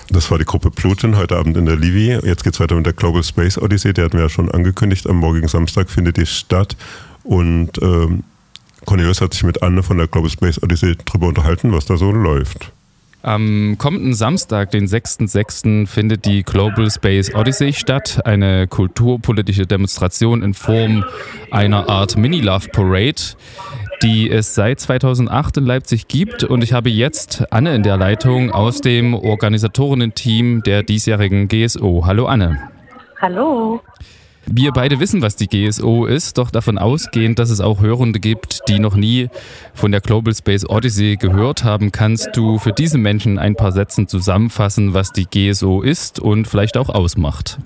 Das war die Gruppe Pluton heute Abend in der Livi. Jetzt geht es weiter mit der Global Space Odyssey. Die hatten wir ja schon angekündigt. Am morgigen Samstag findet die statt. Und Cornelius hat sich mit Anne von der Global Space Odyssey darüber unterhalten, was da so läuft. Am kommenden Samstag, den 6.6., findet die Global Space Odyssey statt. Eine kulturpolitische Demonstration in Form einer Art Mini-Love-Parade, die es seit 2008 in Leipzig gibt. Und ich habe jetzt Anne in der Leitung aus dem Organisatorinnen-Team der diesjährigen GSO. Hallo Anne. Hallo. Wir beide wissen, was die GSO ist, doch davon ausgehend, dass es auch Hörende gibt, die noch nie von der Global Space Odyssey gehört haben, kannst du für diese Menschen ein paar Sätzen zusammenfassen, was die GSO ist und vielleicht auch ausmacht?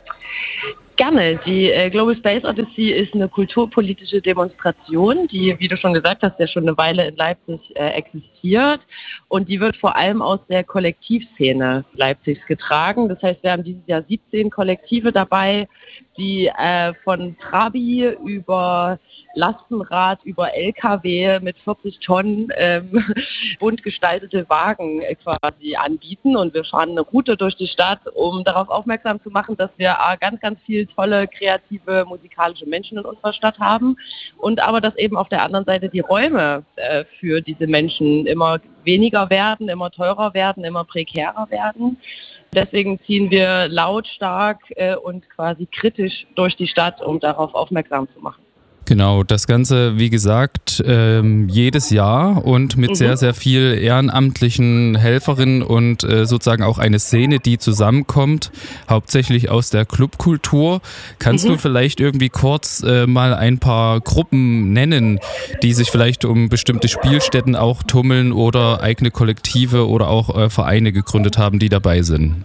Gerne. Die Global Space Odyssey ist eine kulturpolitische Demonstration, die, wie du schon gesagt hast, ja schon eine Weile in Leipzig existiert. Und die wird vor allem aus der Kollektivszene Leipzigs getragen. Das heißt, wir haben dieses Jahr 17 Kollektive dabei, die von Trabi über Lastenrad, über LKW mit 40 Tonnen bunt gestaltete Wagen quasi anbieten. Und wir fahren eine Route durch die Stadt, um darauf aufmerksam zu machen, dass wir ganz, ganz viel tolle, kreative, musikalische Menschen in unserer Stadt haben. Und aber, dass eben auf der anderen Seite die Räume für diese Menschen immer weniger werden, immer teurer werden, immer prekärer werden. Deswegen ziehen wir lautstark und quasi kritisch durch die Stadt, um darauf aufmerksam zu machen. Genau, das Ganze, wie gesagt, jedes Jahr und mit sehr, sehr viel ehrenamtlichen Helferinnen und sozusagen auch eine Szene, die zusammenkommt, hauptsächlich aus der Clubkultur. Kannst du vielleicht irgendwie kurz mal ein paar Gruppen nennen, die sich vielleicht um bestimmte Spielstätten auch tummeln oder eigene Kollektive oder auch Vereine gegründet haben, die dabei sind?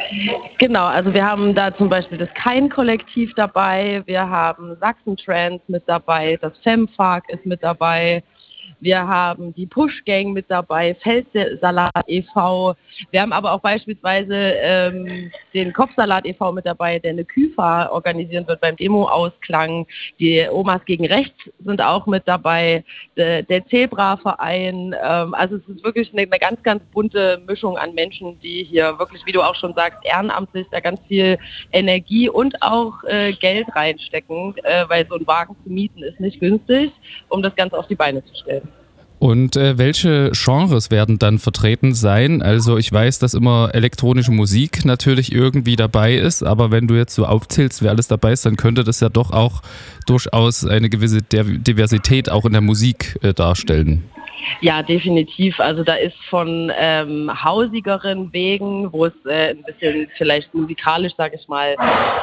Genau, also wir haben da zum Beispiel das Kein-Kollektiv dabei, wir haben Sachsen-Trans mit dabei, das Femfag ist mit dabei, wir haben die Push-Gang mit dabei, Feldsalat e.V., wir haben aber auch beispielsweise den Kopfsalat e.V. mit dabei, der eine Küfa organisieren wird beim Demo-Ausklang, die Omas gegen Rechts sind auch mit dabei, der Zebra-Verein, also es ist wirklich eine ganz, ganz bunte Mischung an Menschen, die hier wirklich, wie du auch schon sagst, ehrenamtlich da ganz viel Energie und auch Geld reinstecken, weil so ein Wagen zu mieten ist nicht günstig, um das Ganze auf die Beine zu stellen. Und welche Genres werden dann vertreten sein? Also ich weiß, dass immer elektronische Musik natürlich irgendwie dabei ist, aber wenn du jetzt so aufzählst, wer alles dabei ist, dann könnte das ja doch auch durchaus eine gewisse Diversität auch in der Musik darstellen. Ja, definitiv. Also da ist von hausigeren Wegen, wo es ein bisschen vielleicht musikalisch, sage ich mal,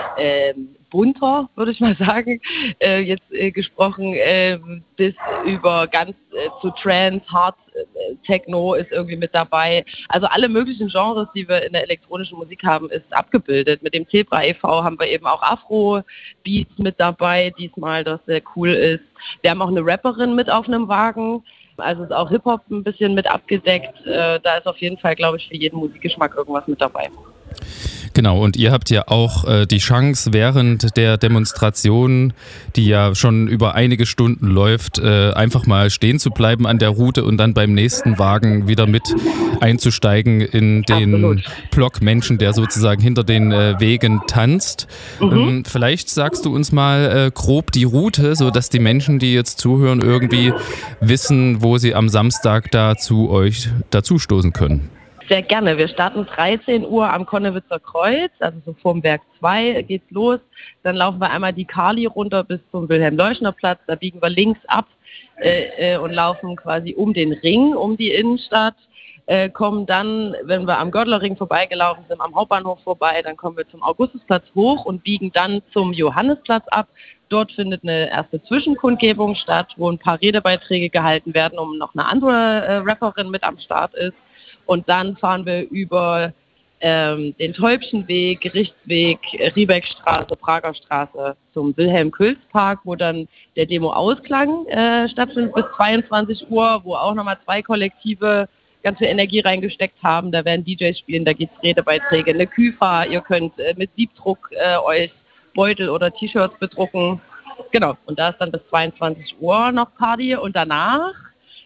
bunter, würde ich mal sagen, gesprochen, bis über ganz zu Trance, Hard Techno ist irgendwie mit dabei. Also alle möglichen Genres, die wir in der elektronischen Musik haben, ist abgebildet. Mit dem Zebra e.V. haben wir eben auch Afro-Beats mit dabei, diesmal, das sehr cool ist. Wir haben auch eine Rapperin mit auf einem Wagen. Also ist auch Hip-Hop ein bisschen mit abgedeckt. Da ist auf jeden Fall, glaube ich, für jeden Musikgeschmack irgendwas mit dabei. Genau, und ihr habt ja auch die Chance, während der Demonstration, die ja schon über einige Stunden läuft, einfach mal stehen zu bleiben an der Route und dann beim nächsten Wagen wieder mit einzusteigen in den Block Menschen, der sozusagen hinter den Wegen tanzt. Vielleicht sagst du uns mal grob die Route, sodass die Menschen, die jetzt zuhören, irgendwie wissen, wo sie am Samstag da zu euch dazustoßen können. Sehr gerne. Wir starten 13 Uhr am Konnewitzer Kreuz, also so vorm Werk 2 geht's los. Dann laufen wir einmal die Kali runter bis zum Wilhelm-Leuschner-Platz. Da biegen wir links ab und laufen quasi um den Ring, um die Innenstadt. Kommen dann, wenn wir am Gördlerring vorbeigelaufen sind, am Hauptbahnhof vorbei, dann kommen wir zum Augustusplatz hoch und biegen dann zum Johannisplatz ab. Dort findet eine erste Zwischenkundgebung statt, wo ein paar Redebeiträge gehalten werden, um noch eine andere Rapperin mit am Start ist. Und dann fahren wir über den Täubchenweg, Gerichtsweg, Riebeckstraße, Prager Straße zum Wilhelm-Külz-Park, wo dann der Demo-Ausklang stattfindet bis 22 Uhr, wo auch nochmal 2 Kollektive ganz viel Energie reingesteckt haben. Da werden DJs spielen, da gibt es Redebeiträge, eine Küfa, ihr könnt mit Siebdruck euch Beutel oder T-Shirts bedrucken. Genau, und da ist dann bis 22 Uhr noch Party und danach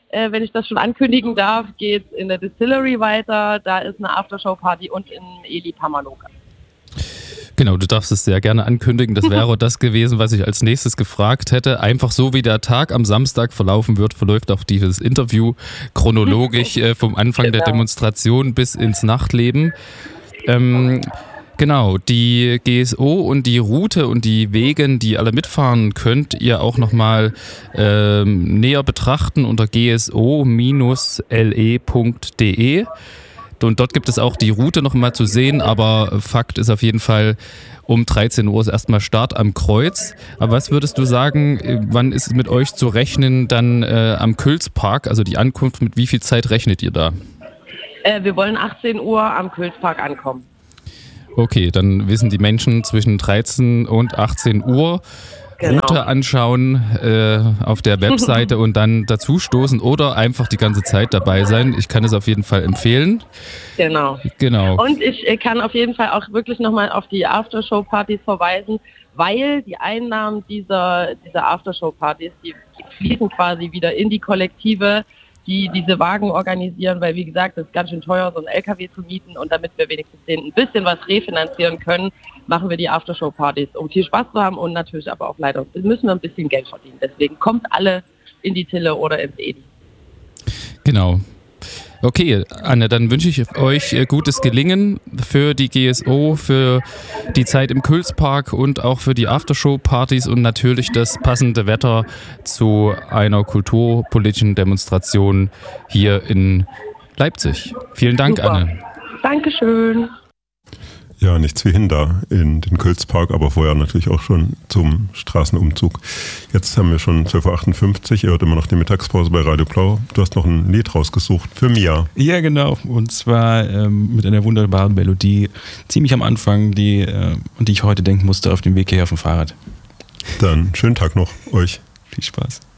wenn ich das schon ankündigen darf, geht es in der Distillery weiter. Da ist eine Aftershow-Party und in Eli Pamanoka. Genau, du darfst es sehr gerne ankündigen. Das wäre das gewesen, was ich als nächstes gefragt hätte. Einfach so, wie der Tag am Samstag verlaufen wird, verläuft auch dieses Interview chronologisch vom Anfang der Demonstration bis ins Nachtleben. Genau, die GSO und die Route und die Wegen, die ihr alle mitfahren, könnt ihr auch nochmal näher betrachten unter gso-le.de. Und dort gibt es auch die Route nochmal zu sehen, aber Fakt ist auf jeden Fall, um 13 Uhr ist erstmal Start am Kreuz. Aber was würdest du sagen, wann ist mit euch zu rechnen dann am Külzpark, also die Ankunft, mit wie viel Zeit rechnet ihr da? Wir wollen 18 Uhr am Külzpark ankommen. Okay, dann wissen die Menschen zwischen 13 und 18 Uhr. Genau. Route anschauen auf der Webseite und dann dazustoßen oder einfach die ganze Zeit dabei sein. Ich kann es auf jeden Fall empfehlen. Genau. Und ich kann auf jeden Fall auch wirklich nochmal auf die Aftershow-Partys verweisen, weil die Einnahmen dieser Aftershow-Partys, die fließen quasi wieder in die Kollektive, die diese Wagen organisieren, weil wie gesagt, es ist ganz schön teuer, so einen LKW zu mieten und damit wir wenigstens denen ein bisschen was refinanzieren können, machen wir die Aftershow-Partys, um viel Spaß zu haben und natürlich aber auch leider müssen wir ein bisschen Geld verdienen. Deswegen kommt alle in die Tille oder ins Edi. Genau. Okay, Anne, dann wünsche ich euch gutes Gelingen für die GSO, für die Zeit im Külzpark und auch für die Aftershow-Partys und natürlich das passende Wetter zu einer kulturpolitischen Demonstration hier in Leipzig. Vielen Dank, super. Anne. Dankeschön. Ja, nichts wie hin da in den Külzpark, aber vorher natürlich auch schon zum Straßenumzug. Jetzt haben wir schon 12.58 Uhr, ihr hört immer noch die Mittagspause bei Radio Blau. Du hast noch ein Lied rausgesucht für Mia. Ja, genau. Und zwar mit einer wunderbaren Melodie, ziemlich am Anfang, die ich heute denken musste auf dem Weg hier auf dem Fahrrad. Dann schönen Tag noch euch. Viel Spaß.